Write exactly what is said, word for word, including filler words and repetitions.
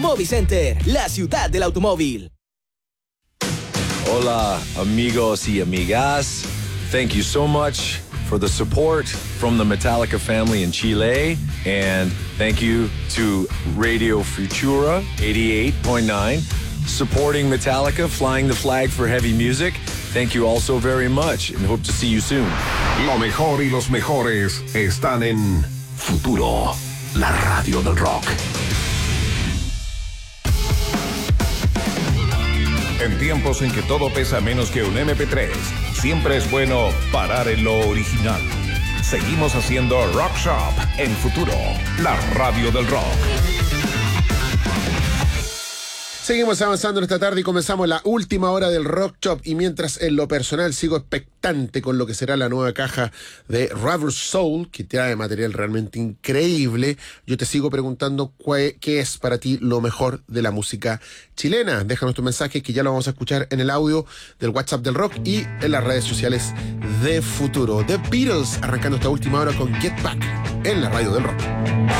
Movicenter, la ciudad del automóvil. Hola, amigos y amigas. Thank you so much for the support from the Metallica family in Chile. And thank you to Radio Futura eighty-eight point nine, supporting Metallica, flying the flag for heavy music. Thank you all so very much and hope to see you soon. Lo mejor y los mejores están en Futuro, la radio del rock. En tiempos en que todo pesa menos que un eme pe tres, siempre es bueno parar en lo original. Seguimos haciendo Rock Shop en Futuro, la radio del rock. Seguimos avanzando en esta tarde y comenzamos la última hora del Rock Shop. Y mientras en lo personal sigo expectante con lo que será la nueva caja de Rubber Soul, que trae material realmente increíble, yo te sigo preguntando cuál, qué es para ti lo mejor de la música chilena. Déjanos tu mensaje que ya lo vamos a escuchar en el audio del WhatsApp del Rock y en las redes sociales de Futuro. The Beatles arrancando esta última hora con Get Back en la radio del rock.